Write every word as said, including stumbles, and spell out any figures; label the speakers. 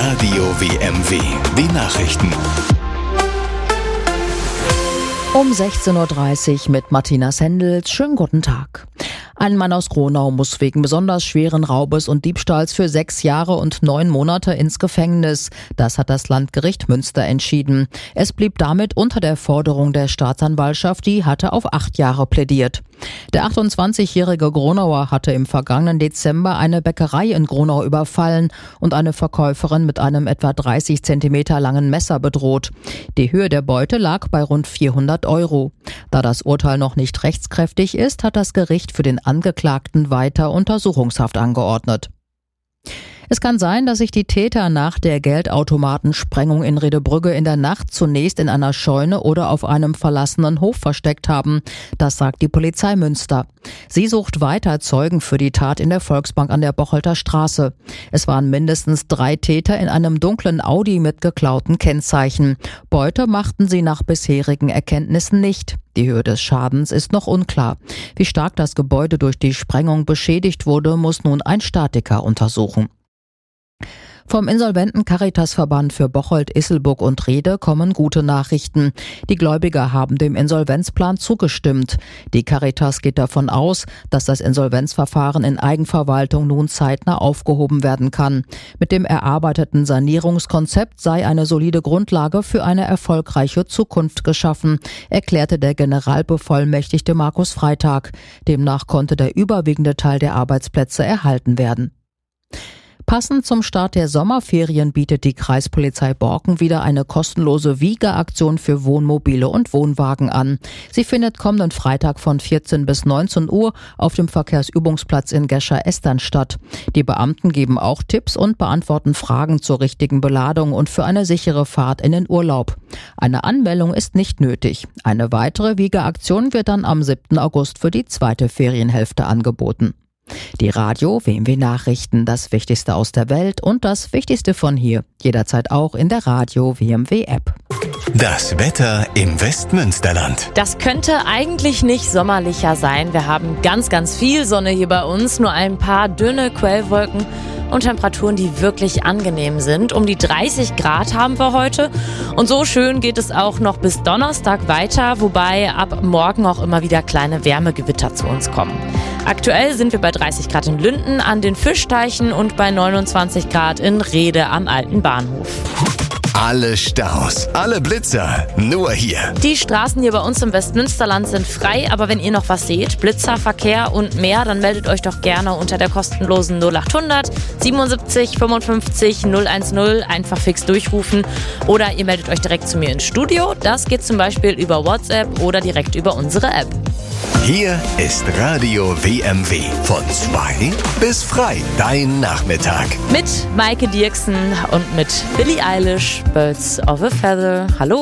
Speaker 1: Radio W M W. Die Nachrichten.
Speaker 2: Um sechzehn Uhr dreißig mit Martina Sendels. Schönen guten Tag. Ein Mann aus Gronau muss wegen besonders schweren Raubes und Diebstahls für sechs Jahre und neun Monate ins Gefängnis. Das hat das Landgericht Münster entschieden. Es blieb damit unter der Forderung der Staatsanwaltschaft, die hatte auf acht Jahre plädiert. Der achtundzwanzigjährige Gronauer hatte im vergangenen Dezember eine Bäckerei in Gronau überfallen und eine Verkäuferin mit einem etwa dreißig Zentimeter langen Messer bedroht. Die Höhe der Beute lag bei rund vierhundert Euro. Da das Urteil noch nicht rechtskräftig ist, hat das Gericht für den Angeklagten weiter Untersuchungshaft angeordnet. Es kann sein, dass sich die Täter nach der Geldautomatensprengung in Riederbrügge in der Nacht zunächst in einer Scheune oder auf einem verlassenen Hof versteckt haben. Das sagt die Polizei Münster. Sie sucht weiter Zeugen für die Tat in der Volksbank an der Bocholter Straße. Es waren mindestens drei Täter in einem dunklen Audi mit geklauten Kennzeichen. Beute machten sie nach bisherigen Erkenntnissen nicht. Die Höhe des Schadens ist noch unklar. Wie stark das Gebäude durch die Sprengung beschädigt wurde, muss nun ein Statiker untersuchen. Vom insolventen Caritasverband für Bocholt, Isselburg und Rede kommen gute Nachrichten. Die Gläubiger haben dem Insolvenzplan zugestimmt. Die Caritas geht davon aus, dass das Insolvenzverfahren in Eigenverwaltung nun zeitnah aufgehoben werden kann. Mit dem erarbeiteten Sanierungskonzept sei eine solide Grundlage für eine erfolgreiche Zukunft geschaffen, erklärte der Generalbevollmächtigte Markus Freitag. Demnach konnte der überwiegende Teil der Arbeitsplätze erhalten werden. Passend zum Start der Sommerferien bietet die Kreispolizei Borken wieder eine kostenlose Wiegeaktion für Wohnmobile und Wohnwagen an. Sie findet kommenden Freitag von vierzehn bis neunzehn Uhr auf dem Verkehrsübungsplatz in Gescher-Estern statt. Die Beamten geben auch Tipps und beantworten Fragen zur richtigen Beladung und für eine sichere Fahrt in den Urlaub. Eine Anmeldung ist nicht nötig. Eine weitere Wiegeaktion wird dann am siebten August für die zweite Ferienhälfte angeboten. Die Radio W M W Nachrichten, das Wichtigste aus der Welt und das Wichtigste von hier, jederzeit auch in der Radio W M W App.
Speaker 1: Das Wetter im Westmünsterland.
Speaker 3: Das könnte eigentlich nicht sommerlicher sein. Wir haben ganz, ganz viel Sonne hier bei uns, nur ein paar dünne Quellwolken und Temperaturen, die wirklich angenehm sind. Um die dreißig Grad haben wir heute. Und so schön geht es auch noch bis Donnerstag weiter, wobei ab morgen auch immer wieder kleine Wärmegewitter zu uns kommen. Aktuell sind wir bei dreißig Grad in Lünden an den Fischteichen und bei neunundzwanzig Grad in Rede am alten Bahnhof.
Speaker 1: Alle Staus, alle Blitzer, nur hier.
Speaker 3: Die Straßen hier bei uns im Westmünsterland sind frei, aber wenn ihr noch was seht, Blitzer, Verkehr und mehr, dann meldet euch doch gerne unter der kostenlosen null achthundert siebenundsiebzig fünfundfünfzig null eins-null, einfach fix durchrufen oder ihr meldet euch direkt zu mir ins Studio. Das geht zum Beispiel über WhatsApp oder direkt über unsere App.
Speaker 1: Hier ist Radio W M W von zwei bis frei, dein Nachmittag.
Speaker 3: Mit Maike Dirksen und mit Billie Eilish, Birds of a Feather. Hallo.